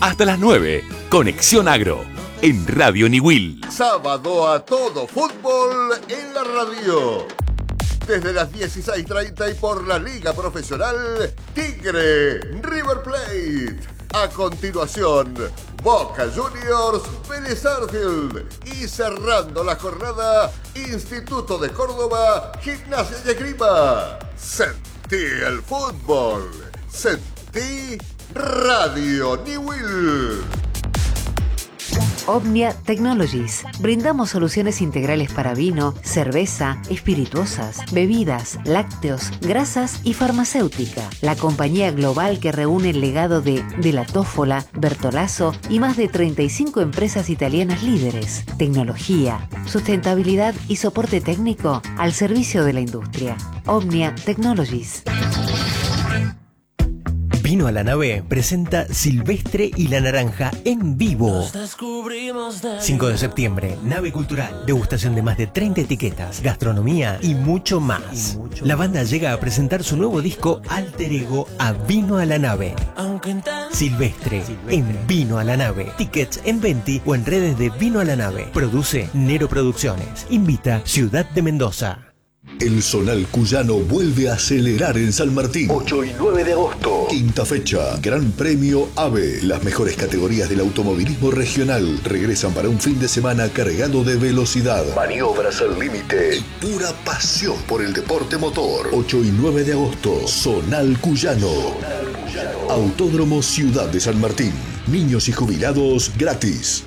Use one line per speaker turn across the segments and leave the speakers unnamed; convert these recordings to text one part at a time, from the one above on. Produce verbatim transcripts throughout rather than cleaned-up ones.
Hasta las nueve, Conexión Agro, en Radio Niwil.
Sábado a todo fútbol en la radio. Desde las dieciséis treinta y por la Liga Profesional Tigre River Plate. A continuación, Boca Juniors, Vélez Sarsfield. Y cerrando la jornada, Instituto de Córdoba, Gimnasia y Esgrima. Sentí el fútbol. Sentí Radio Niwil.
Omnia Technologies. Brindamos soluciones integrales para vino, cerveza, espirituosas, bebidas, lácteos, grasas y farmacéutica. La compañía global que reúne el legado de De la Tófola, Bertolaso y más de treinta y cinco empresas italianas líderes. Tecnología, sustentabilidad y soporte técnico al servicio de la industria. Omnia Technologies.
Vino a la Nave presenta Silvestre y la Naranja en vivo. cinco de septiembre, Nave Cultural. Degustación de más de treinta etiquetas, gastronomía y mucho más. Y mucho la banda más. Llega a presentar su nuevo disco Alter Ego a Vino a la Nave. Silvestre, Silvestre en Vino a la Nave. Tickets en Venti o en redes de Vino a la Nave. Produce Nero Producciones. Invita Ciudad de Mendoza.
El Zonal Cuyano vuelve a acelerar en San Martín. ocho y nueve de agosto. Quinta fecha. Gran Premio AVE. Las mejores categorías del automovilismo regional regresan para un fin de semana cargado de velocidad, maniobras al límite y pura pasión por el deporte motor. ocho y nueve de agosto. Zonal Cuyano. Zonal Cuyano. Autódromo Ciudad de San Martín. Niños y jubilados gratis.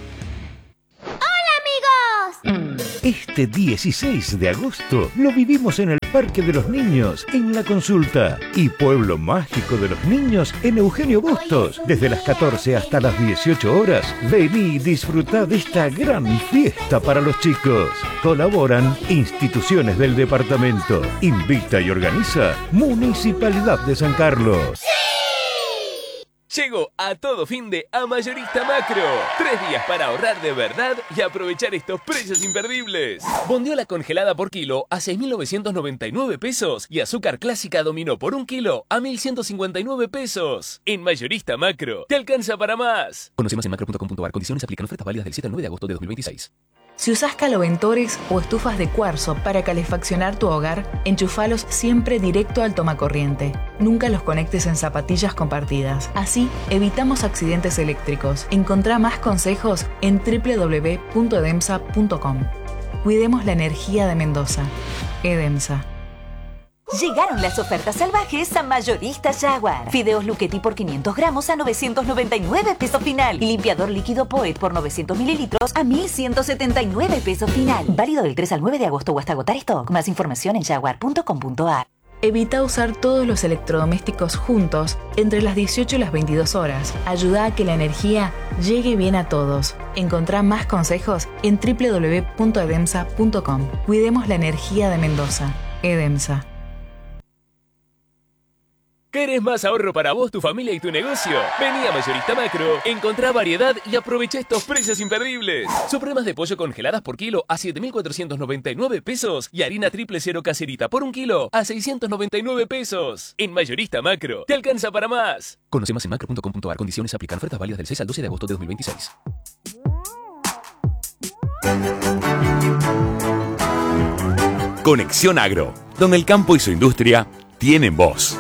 Este dieciséis de agosto lo vivimos en el Parque de los Niños, en La Consulta, y Pueblo Mágico de los Niños en Eugenio Bustos. Desde las catorce hasta las dieciocho horas, vení y disfrutá de esta gran fiesta para los chicos. Colaboran instituciones del departamento. Invita y organiza Municipalidad de San Carlos.
Llegó a todo fin de a Mayorista Macro. Tres días para ahorrar de verdad y aprovechar estos precios imperdibles. Bondiola congelada por kilo a seis mil novecientos noventa y nueve pesos y azúcar clásica dominó por un kilo a mil ciento cincuenta y nueve pesos. En Mayorista Macro, te alcanza para más. Conoce más en macro punto com punto ar. Condiciones aplican. Ofertas válidas del siete al nueve de agosto de dos mil veintiséis.
Si usás caloventores o estufas de cuarzo para calefaccionar tu hogar, enchufalos siempre directo al tomacorriente. Nunca los conectes en zapatillas compartidas. Así, evitamos accidentes eléctricos. Encontrá más consejos en doble u doble u doble u punto edemsa punto com. Cuidemos la energía de Mendoza. Edemsa.
Llegaron las ofertas salvajes a Mayorista Jaguar. Fideos Luchetti por quinientos gramos a novecientos noventa y nueve pesos final. Y limpiador líquido Poet por novecientos mililitros a mil ciento setenta y nueve pesos final. Válido del tres al nueve de agosto o hasta agotar stock. Más información en jaguar punto com punto ar.
Evita usar todos los electrodomésticos juntos entre las dieciocho y las veintidós horas. Ayuda a que la energía llegue bien a todos. Encontrá más consejos en doble u doble u doble u punto edemsa punto com. Cuidemos la energía de Mendoza. Edemsa.
¿Querés más ahorro para vos, tu familia y tu negocio? Vení a Mayorista Macro, encontrá variedad y aprovecha estos precios imperdibles. Supremas de pollo congeladas por kilo a siete mil cuatrocientos noventa y nueve pesos y harina triple cero caserita por un kilo a seiscientos noventa y nueve pesos. En Mayorista Macro, te alcanza para más. Conoce más en macro punto com punto ar. Condiciones aplican. Ofertas válidas del seis al doce de agosto de dos mil veintiséis.
Conexión Agro, donde el campo y su industria tienen voz.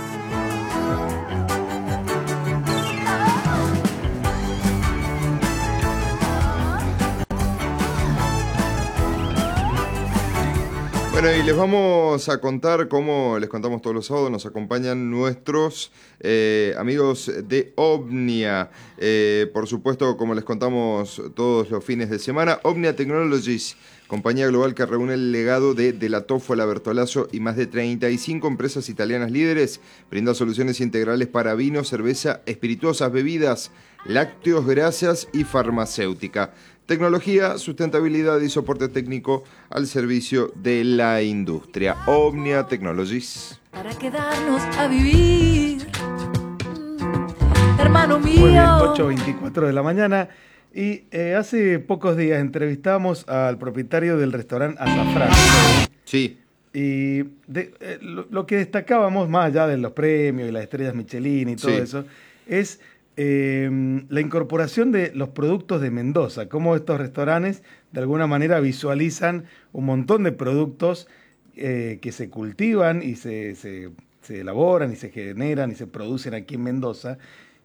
Bueno, y les vamos a contar, como les contamos todos los sábados, nos acompañan nuestros eh, amigos de Omnia. Eh, por supuesto, como les contamos todos los fines de semana, Omnia Technologies, compañía global que reúne el legado de De la Tófola, Bertolaso y más de treinta y cinco empresas italianas líderes, brinda soluciones integrales para vino, cerveza, espirituosas, bebidas, lácteos, grasas y farmacéutica. Tecnología, sustentabilidad y soporte técnico al servicio de la industria. Omnia Technologies.
Para quedarnos a vivir, hermano mío.
Muy bien, ocho veinticuatro de la mañana. Y eh, hace pocos días entrevistamos al propietario del restaurante Azafrán.
Sí.
Y de, eh, lo, lo que destacábamos, más allá de los premios y las estrellas Michelin y todo
sí.
eso, es eh, la incorporación de los productos de Mendoza, cómo estos restaurantes de alguna manera visualizan un montón de productos eh, que se cultivan y se, se, se elaboran y se generan y se producen aquí en Mendoza,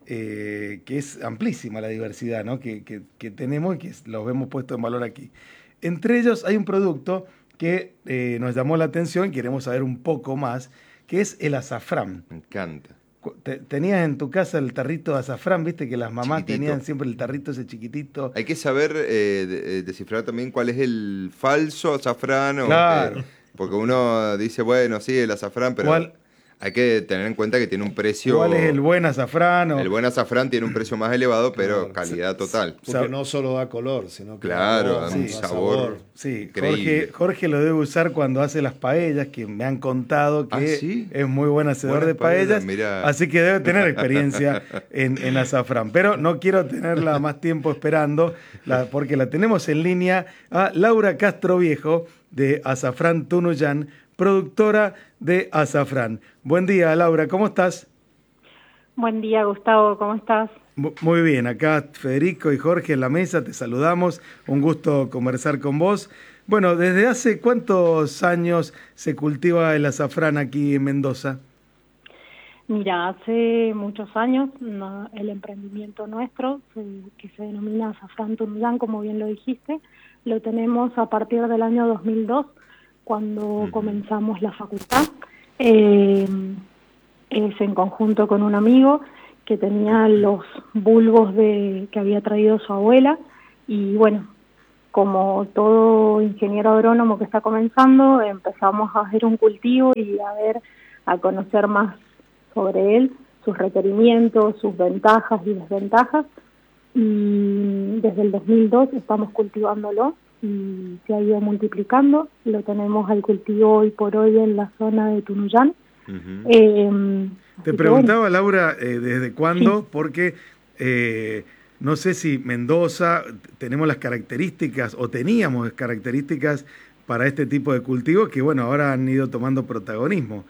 eh, que es amplísima la diversidad, ¿no? que, que, que tenemos y que los vemos puestos en valor aquí. Entre ellos hay un producto que eh, nos llamó la atención y queremos saber un poco más, que es el azafrán.
Me encanta.
Te, tenías en tu casa el tarrito de azafrán, viste que las mamás
Chiquitito.
tenían siempre el tarrito ese chiquitito.
Hay que saber eh, de, descifrar también cuál es el falso azafrán.
Claro.
O, eh, porque uno dice, bueno, sí, el azafrán, pero
¿Cuál?
hay que tener en cuenta que tiene un precio...
¿Cuál es el buen azafrán? O...
El buen azafrán tiene un precio más elevado, pero calidad total.
Porque no solo da color, sino que
claro,
da,
da
sí,
un sabor, sabor
sí,
increíble.
Jorge, Jorge lo debe usar cuando hace las paellas, que me han contado que
¿Ah, sí?
es muy buen hacedor
Buenas
de paellas,
paellas,
así que debe tener experiencia en, en azafrán. Pero no quiero tenerla más tiempo esperando, la, porque la tenemos en línea a Laura Castro Viejo, de Azafrán Tunuyán, productora de azafrán. Buen día, Laura, ¿cómo estás?
Buen día, Gustavo, ¿cómo estás?
Muy bien, acá Federico y Jorge en la mesa, te saludamos, un gusto conversar con vos. Bueno, ¿desde hace cuántos años se cultiva el azafrán aquí en Mendoza?
Mira, hace muchos años no, el emprendimiento nuestro, que se denomina Azafrán Tunuyán, como bien lo dijiste, lo tenemos a partir del año dos mil dos, cuando uh-huh. comenzamos la facultad. Eh, es en conjunto con un amigo que tenía los bulbos de que había traído su abuela, y bueno, como todo ingeniero agrónomo que está comenzando, empezamos a hacer un cultivo y a ver, a conocer más sobre él, sus requerimientos, sus ventajas y desventajas, y desde el dos mil dos estamos cultivándolo y se ha ido multiplicando. Lo tenemos al cultivo hoy por hoy en la zona de Tunuyán. Uh-huh. eh,
Te preguntaba, bueno, Laura, eh, ¿desde cuándo? Sí. Porque eh, no sé si Mendoza tenemos las características o teníamos características para este tipo de cultivos que, bueno, ahora han ido tomando protagonismo.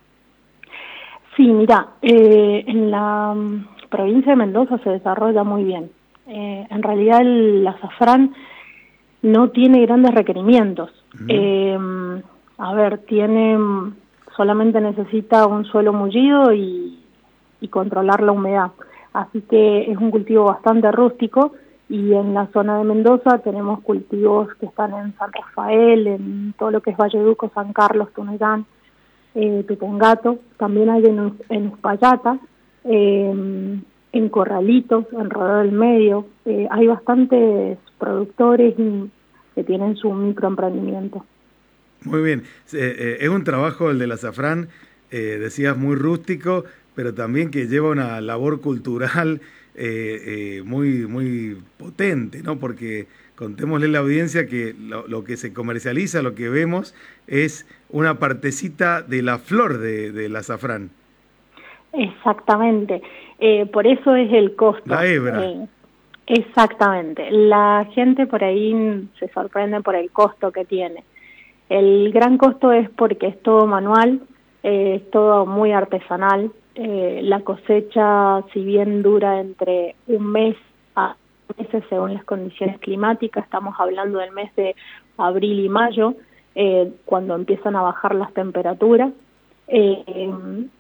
Sí, mira, eh, en la um, provincia de Mendoza se desarrolla muy bien. Eh, en realidad el azafrán no tiene grandes requerimientos. Uh-huh. eh, a ver, tiene solamente necesita un suelo mullido y, y controlar la humedad. Así que es un cultivo bastante rústico, y en la zona de Mendoza tenemos cultivos que están en San Rafael, en todo lo que es Valleduco, San Carlos, Tunuyán, eh, Tupungato, también hay en, en Uspallata, eh, en Corralitos, en Rodeo del Medio. Eh, hay bastantes productores que tienen su microemprendimiento.
Muy bien, eh, eh, es un trabajo el del azafrán, eh, decías muy rústico, pero también que lleva una labor cultural eh, eh, muy, muy potente, ¿no? Porque contémosle a la audiencia que lo, lo que se comercializa, lo que vemos, es una partecita de la flor de, del azafrán.
Exactamente, eh, por eso es el costo.
La hebra.
Eh, exactamente, la gente por ahí se sorprende por el costo que tiene. El gran costo es porque es todo manual, eh, es todo muy artesanal. Eh, la cosecha, si bien dura entre un mes a meses según las condiciones climáticas, estamos hablando del mes de abril y mayo, eh, cuando empiezan a bajar las temperaturas. Eh, eh,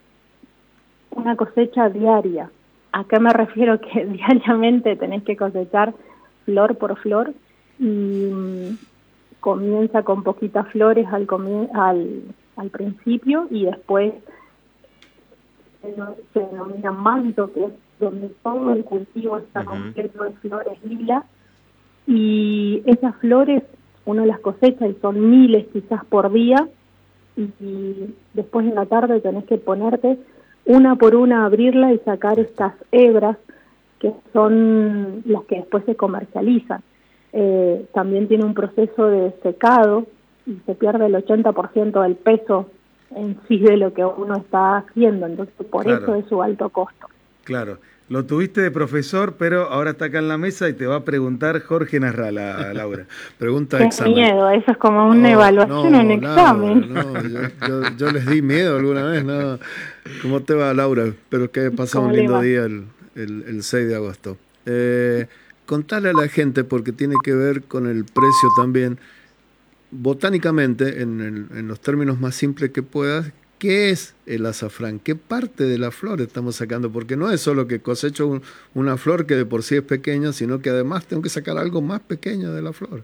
una cosecha diaria. ¿A qué me refiero? Que diariamente tenés que cosechar flor por flor, y um, comienza con poquitas flores al, al, al principio, y después se denomina manto, que es donde todo el cultivo está uh-huh. completo de flores lilas, y esas flores uno las cosecha y son miles quizás por día, y, y después en la tarde tenés que ponerte una por una a abrirla y sacar estas hebras que son las que después se comercializan. Eh, también tiene un proceso de secado y se pierde el ochenta por ciento del peso en sí de lo que uno está haciendo, entonces por claro. eso es su alto costo.
Claro, lo tuviste de profesor, pero ahora está acá en la mesa y te va a preguntar Jorge Narrala, Laura. Pregunta de examen.
Qué miedo, eso es como una no, evaluación,
no,
un examen.
No, no, yo, yo, yo les di miedo alguna vez, ¿no? ¿Cómo te va, Laura? Espero que hayas pasado un lindo día el,
el, el seis de agosto. Eh, contale a la gente, porque tiene que ver con el precio también, botánicamente, en, el, en los términos más simples que puedas, ¿qué es el azafrán? ¿Qué parte de la flor estamos sacando? Porque no es solo que cosecho un, una flor que de por sí es pequeña, sino que además tengo que sacar algo más pequeño de la flor.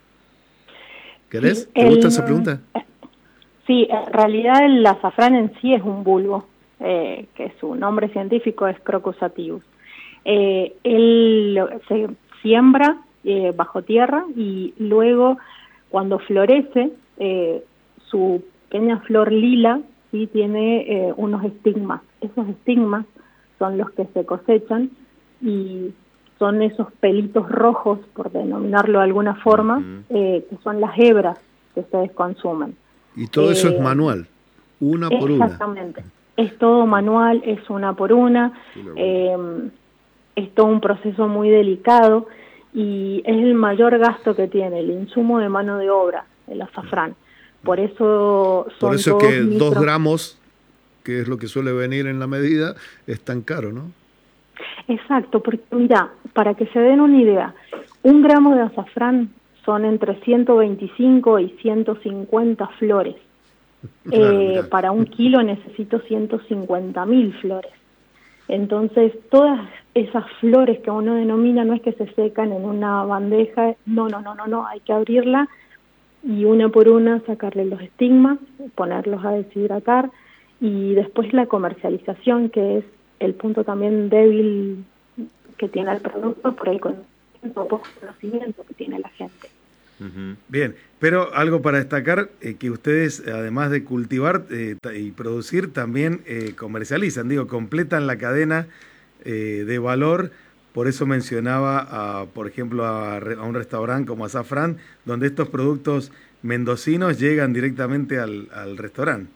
¿Querés?
Sí,
¿Te
el,
gusta esa pregunta?
Sí, en realidad el azafrán en sí es un bulbo, eh, que su nombre científico es Crocus sativus. Eh, él se siembra eh, bajo tierra y luego cuando florece, eh, su pequeña flor lila sí tiene eh, unos estigmas. Esos estigmas son los que se cosechan y son esos pelitos rojos, por denominarlo de alguna forma, uh-huh. eh, que son las hebras que ustedes consumen.
Y todo
eh,
eso es manual, una por una.
Exactamente. Es todo manual, es una por una. Eh, es todo un proceso muy delicado y es el mayor gasto que tiene el insumo de mano de obra, el azafrán. Por eso son
Por eso
dos
que
litros.
dos gramos, que es lo que suele venir en la medida, es tan caro, ¿no?
Exacto, porque mira, para que se den una idea, un gramo de azafrán son entre ciento veinticinco y ciento cincuenta flores. Claro, eh, para un kilo necesito ciento cincuenta mil flores. Entonces, todas esas flores que uno denomina no es que se secan en una bandeja, no, no, no, no, no, hay que abrirla y una por una sacarle los estigmas, ponerlos a deshidratar y después la comercialización, que es el punto también débil que tiene el producto por el conocimiento, poco conocimiento que tiene la gente.
Uh-huh. Bien, pero algo para destacar, eh, que ustedes, además de cultivar eh, y producir, también eh, comercializan, digo, completan la cadena eh, de valor. Por eso mencionaba, a, por ejemplo, a, a un restaurante como Azafrán, donde estos productos mendocinos llegan directamente al, al restaurante.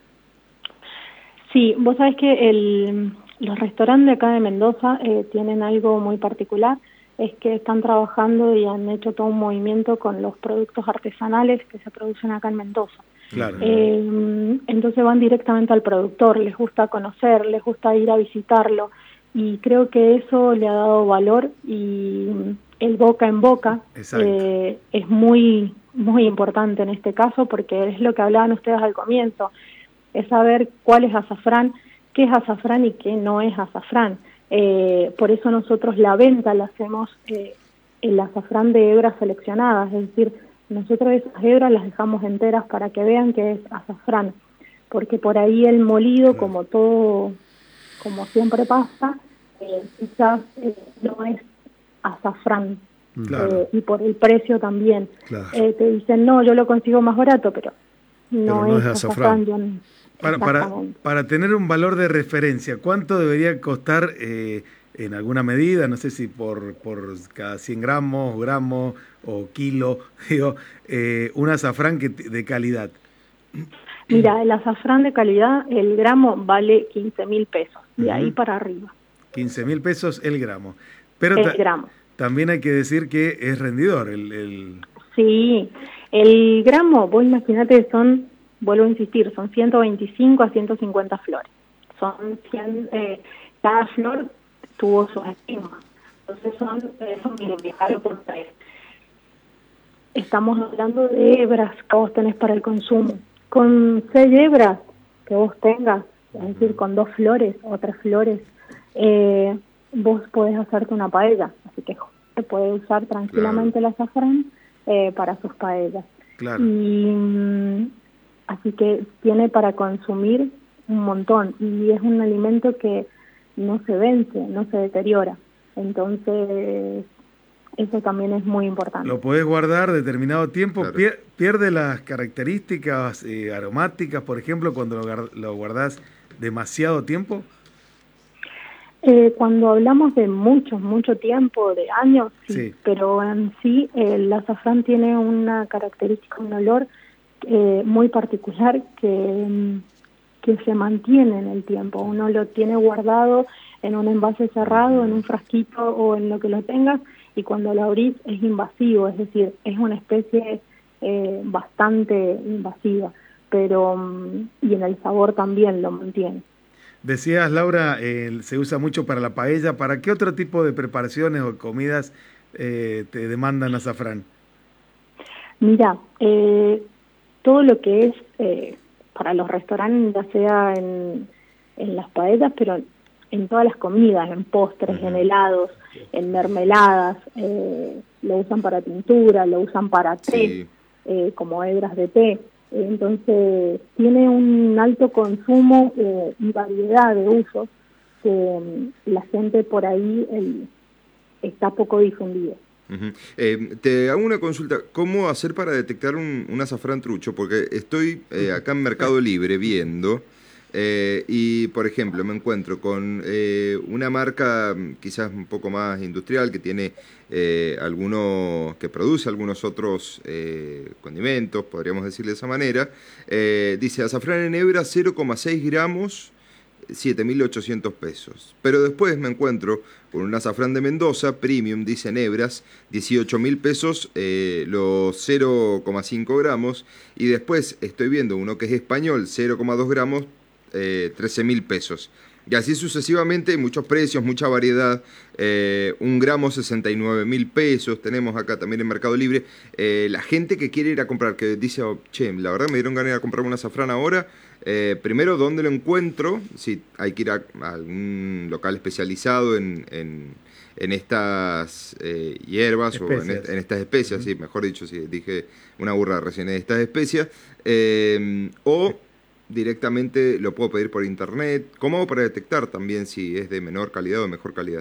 Sí, vos sabés que el, los restaurantes de acá de Mendoza eh, tienen algo muy particular, es que están trabajando y han hecho todo un movimiento con los productos artesanales que se producen acá en Mendoza.
Claro.
Eh, entonces van directamente al productor, les gusta conocer, les gusta ir a visitarlo, y creo que eso le ha dado valor y el boca en boca eh, es muy muy importante en este caso, porque es lo que hablaban ustedes al comienzo, es saber cuál es azafrán, qué es azafrán y qué no es azafrán. Eh, por eso nosotros la venta la hacemos eh, el azafrán de hebras seleccionadas, es decir, nosotros esas hebras las dejamos enteras para que vean que es azafrán, porque por ahí el molido, como todo, como siempre pasa, eh, quizás eh, no es azafrán. Claro. Eh, y por el precio también. Claro. Eh, te dicen, no, yo lo consigo más barato, pero no, pero no es, es azafrán. azafrán.
Para, para, para tener un valor de referencia, ¿cuánto debería costar eh, en alguna medida? No sé si por, por cada cien gramos, gramos o kilo, digo, eh, un azafrán que, de calidad.
Mira, el azafrán de calidad, el gramo vale quince mil pesos, de uh-huh. ahí para arriba.
quince mil pesos el gramo. Pero
el gramo.
También hay que decir que es rendidor. El, el...
Sí, el gramo, vos imaginate, son, vuelvo a insistir, son ciento veinticinco a ciento cincuenta flores. Son cien, eh, cada flor tuvo sus estigmas. Entonces son, eso miren, dejarlo por tres. Estamos hablando de hebras que vos tenés para el consumo. Con seis hebras que vos tengas, es decir, con dos flores o tres flores, eh, vos podés hacerte una paella, así que se puede usar tranquilamente claro. el azafrán eh, para sus paellas.
Claro.
Y mm, así que tiene para consumir un montón y es un alimento que no se vence, no se deteriora. Entonces, eso también es muy importante.
Lo podés guardar determinado tiempo, claro. pier pierde las características eh, aromáticas, por ejemplo, cuando lo, lo guardás demasiado tiempo.
Eh, cuando hablamos de mucho, mucho tiempo, de años, sí,
sí.
pero en sí el azafrán tiene una característica, un olor eh, muy particular que, que se mantiene en el tiempo. Uno lo tiene guardado en un envase cerrado, en un frasquito o en lo que lo tengas, y cuando lo abrís es invasivo, es decir, es una especie eh, bastante invasiva, pero y en el sabor también lo mantiene.
Decías, Laura, eh, se usa mucho para la paella. ¿Para qué otro tipo de preparaciones o comidas eh, te demandan azafrán?
Mira, eh, todo lo que es eh, para los restaurantes, ya sea en, en las paellas, pero en todas las comidas, en postres, en helados, en mermeladas, eh, lo usan para tintura, lo usan para té, sí. eh, como hebras de té. Entonces, tiene un alto consumo eh, y variedad de usos que um, la gente por ahí el, está poco difundida.
Uh-huh. Eh, te hago una consulta, ¿cómo hacer para detectar un, un azafrán trucho? Porque estoy eh, acá en Mercado Libre viendo eh, y, por ejemplo, me encuentro con eh, una marca quizás un poco más industrial que tiene eh, algunos, que produce algunos otros eh, condimentos, podríamos decirle de esa manera. Eh, dice azafrán en hebra cero coma seis gramos, siete mil ochocientos pesos. Pero después me encuentro con un azafrán de Mendoza, premium, dice en hebras, dieciocho mil pesos, eh, los cero coma cinco gramos. Y después estoy viendo uno que es español, cero coma dos gramos, eh, trece mil pesos. Y así sucesivamente, muchos precios, mucha variedad. Eh, un gramo, sesenta y nueve mil pesos. Tenemos acá también en Mercado Libre. Eh, la gente que quiere ir a comprar, que dice, oh, che, la verdad me dieron ganas de ir a comprar un azafrán ahora. Eh, primero, ¿dónde lo encuentro? Si hay que ir a, a algún local especializado en, en, en estas eh, hierbas especias. o en, en estas especias, uh-huh. sí, mejor dicho, si sí, dije una burra recién, en estas especias. Eh, o directamente lo puedo pedir por internet. ¿Cómo hago para detectar también si es de menor calidad o de mejor calidad?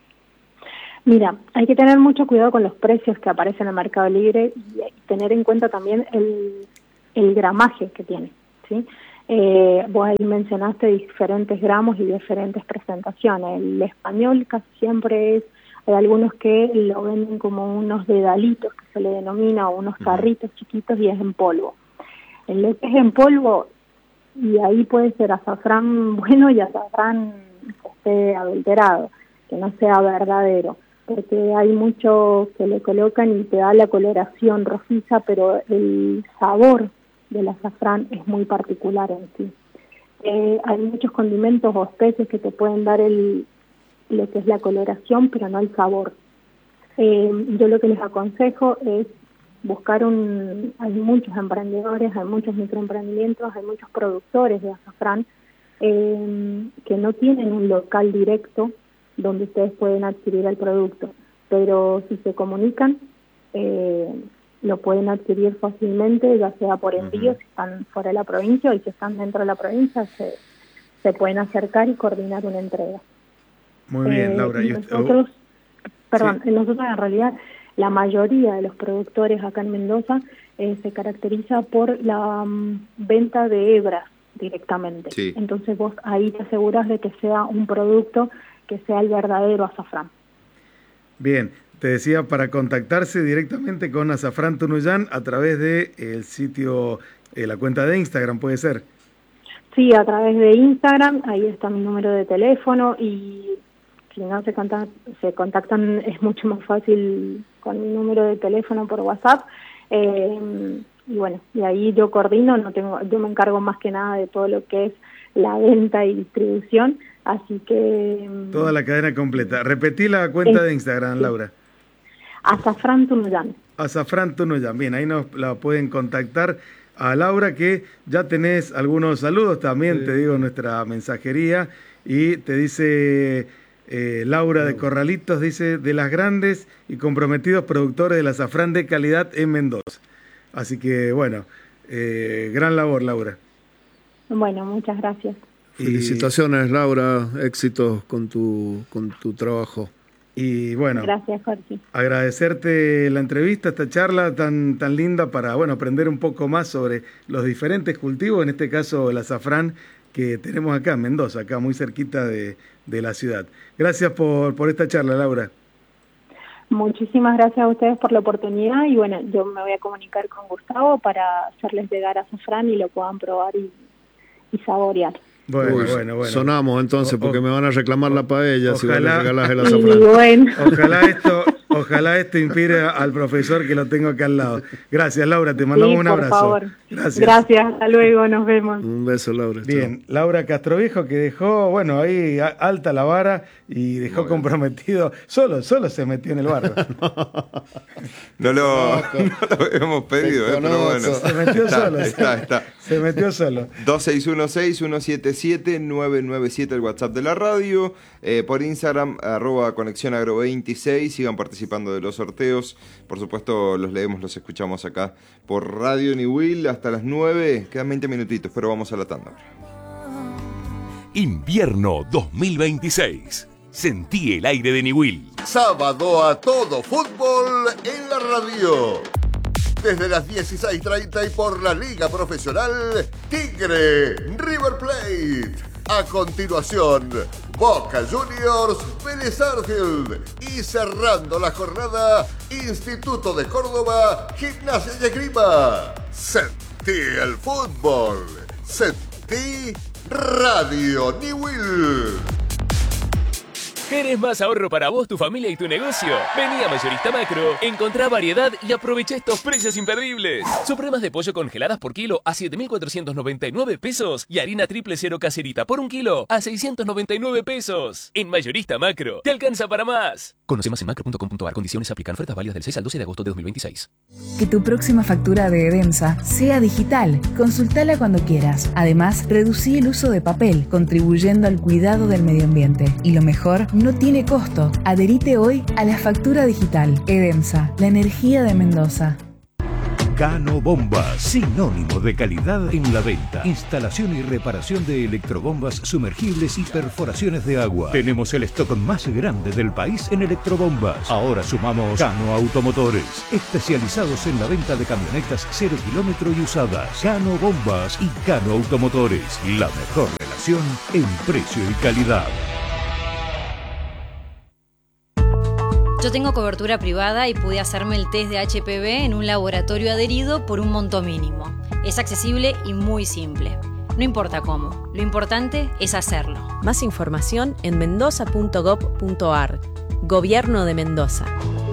Mira, hay que tener mucho cuidado con los precios que aparecen en el Mercado Libre y tener en cuenta también el, el gramaje que tiene, ¿sí? Eh, vos ahí mencionaste diferentes gramos y diferentes presentaciones. El español casi siempre es, hay algunos que lo venden como unos dedalitos que se le denomina, o unos tarritos chiquitos, y es en polvo. En lo que es en polvo, y ahí puede ser azafrán bueno y azafrán que esté adulterado, que no sea verdadero, porque hay muchos que le colocan y te da la coloración rojiza, pero el sabor del azafrán es muy particular en sí. Eh, hay muchos condimentos o especies que te pueden dar el lo que es la coloración, pero no el sabor. Eh, yo lo que les aconsejo es buscar un... Hay muchos emprendedores, hay muchos microemprendimientos, hay muchos productores de azafrán eh, que no tienen un local directo donde ustedes pueden adquirir el producto, pero si se comunican, eh, lo pueden adquirir fácilmente, ya sea por envío, uh-huh. si están fuera de la provincia, y si están dentro de la provincia, se, se pueden acercar y coordinar una entrega.
Muy bien,
eh,
Laura.
Y nosotros, oh. perdón, sí. nosotros en realidad, la mayoría de los productores acá en Mendoza eh, se caracteriza por la um, venta de hebras directamente. Sí. Entonces vos ahí te aseguras de que sea un producto que sea el verdadero azafrán.
Bien, te decía, para contactarse directamente con Azafrán Tunuyán a través de el sitio, eh, la cuenta de Instagram, ¿puede ser?
Sí, a través de Instagram, ahí está mi número de teléfono, y si no se contactan, se contactan es mucho más fácil con mi número de teléfono por WhatsApp. Eh, y bueno, y ahí yo coordino, no tengo, yo me encargo más que nada de todo lo que es la venta y distribución, así que...
Toda la cadena completa. Repetí la cuenta es, de Instagram, sí. Laura.
Azafrán Tunuyán.
Azafrán Tunuyán, bien, ahí nos la pueden contactar a Laura, que ya tenés algunos saludos también, sí. Te digo, nuestra mensajería, y te dice eh, Laura de Corralitos, dice, de las grandes y comprometidos productores del azafrán de calidad en Mendoza. Así que, bueno, eh, gran labor, Laura.
Bueno, muchas gracias.
Felicitaciones, Laura, éxitos con tu, con tu trabajo.
Y bueno,
gracias, Jorge.
Agradecerte la entrevista, esta charla tan, tan linda para, bueno, aprender un poco más sobre los diferentes cultivos, en este caso el azafrán que tenemos acá en Mendoza, acá muy cerquita de, de la ciudad. Gracias por, por esta charla, Laura.
Muchísimas gracias a ustedes por la oportunidad, y bueno, yo me voy a comunicar con Gustavo para hacerles llegar azafrán y lo puedan probar y, y saborear.
Bueno, Uy, bueno, bueno.
Sonamos entonces, porque o, o, me van a reclamar la paella ojalá, si vos le regalás el
azafrán.
Bueno.
Ojalá esto Ojalá esto inspire al profesor que lo tengo acá al lado. Gracias, Laura, te mandamos
Sí,
un
por
abrazo.
favor.
Gracias.
Gracias, hasta luego, nos vemos.
Un beso, Laura.
Bien, chao. Laura Castroviejo, que dejó, bueno, ahí a, alta la vara y dejó comprometido, solo, solo se metió en el barro.
No lo, no lo habíamos pedido, eh, pero bueno.
Se metió
está,
solo.
Está, está.
Se metió solo.
dos seis uno seis, uno siete siete, nueve nueve siete, el WhatsApp de la radio. Eh, por Instagram, arroba Conexión Agro veintiséis. Sigan participando de los sorteos. Por supuesto, los leemos, los escuchamos acá por Radio Niwil hasta las nueve. Quedan veinte minutitos, pero vamos a la tanda.
Invierno dos mil veintiséis. Sentí el aire de Niwil.
Sábado a todo fútbol en la radio. Desde las dieciséis treinta y por la Liga Profesional Tigre River Plate. A continuación, Boca Juniors, Vélez Sarsfield. Y cerrando la jornada, Instituto de Córdoba, Gimnasia y Esgrima. Sentí el fútbol. Sentí Radio Niwil.
¿Querés más ahorro para vos, tu familia y tu negocio? Vení a Mayorista Macro, encontrá variedad y aprovecha estos precios imperdibles. Supremas de pollo congeladas por kilo a siete mil cuatrocientos noventa y nueve pesos y harina triple cero caserita por un kilo a seiscientos noventa y nueve pesos. En Mayorista Macro, te alcanza para más. Conoce más en macro punto com punto ar. Condiciones aplican. Ofertas válidas del seis al doce de agosto de dos mil veintiséis.
Que tu próxima factura de Edemsa sea digital. Consultala cuando quieras. Además, reducí el uso de papel, contribuyendo al cuidado del medio ambiente. Y lo mejor, no tiene costo. Adherite hoy a la factura digital. Edemsa, la energía de Mendoza.
Cano Bombas, sinónimo de calidad en la venta. Instalación y reparación de electrobombas sumergibles y perforaciones de agua. Tenemos el stock más grande del país en electrobombas. Ahora sumamos Cano Automotores, especializados en la venta de camionetas cero kilómetro y usadas. Cano Bombas y Cano Automotores, la mejor relación en precio y calidad.
Yo tengo cobertura privada y pude hacerme el test de H P V en un laboratorio adherido por un monto mínimo. Es accesible y muy simple. No importa cómo, lo importante es hacerlo.
Más información en mendoza punto gob punto ar. Gobierno de Mendoza.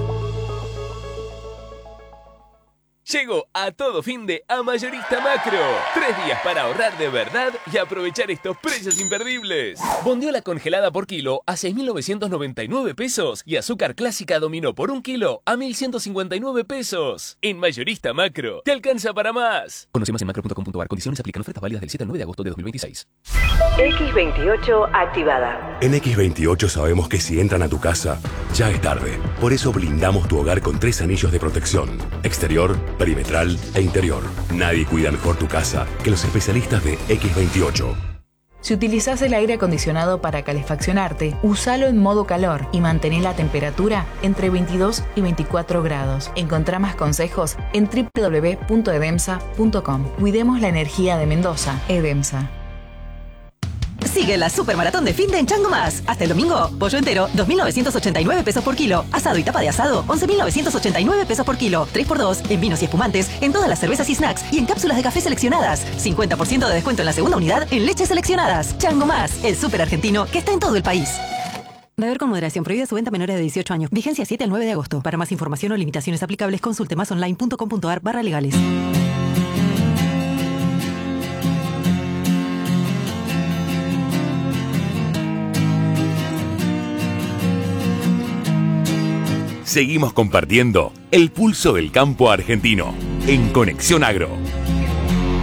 Llegó a todo fin de a Mayorista Macro. Tres días para ahorrar de verdad y aprovechar estos precios imperdibles. Bondiola congelada por kilo a seis mil novecientos noventa y nueve pesos y azúcar clásica dominó por un kilo a mil ciento cincuenta y nueve pesos. En Mayorista Macro, te alcanza para más. Conoce más en macro punto com punto ar. Condiciones aplican. Ofertas válidas del siete al nueve de agosto de dos mil veintiséis.
X veintiocho activada.
En X veintiocho sabemos que si entran a tu casa, ya es tarde. Por eso blindamos tu hogar con tres anillos de protección. Exterior, perimetral e interior. Nadie cuida mejor tu casa que los especialistas de X veintiocho.
Si utilizás el aire acondicionado para calefaccionarte, usalo en modo calor y mantén la temperatura entre veintidós y veinticuatro grados. Encontrá más consejos en doble u doble u doble u punto edemsa punto com. Cuidemos la energía de Mendoza. Edemsa.
Sigue la supermaratón de fin de en Chango Más. Hasta el domingo, pollo entero, dos mil novecientos ochenta y nueve pesos por kilo. Asado y tapa de asado, once mil novecientos ochenta y nueve pesos por kilo. tres por dos en vinos y espumantes, en todas las cervezas y snacks y en cápsulas de café seleccionadas. cincuenta por ciento de descuento en la segunda unidad en leches seleccionadas. Chango Más, el súper argentino que está en todo el país. Beber con moderación. Prohibida su venta a menores de dieciocho años. Vigencia siete al nueve de agosto. Para más información o limitaciones aplicables, consulte más online punto com punto ar barra legales.
Seguimos compartiendo el pulso del campo argentino en Conexión Agro.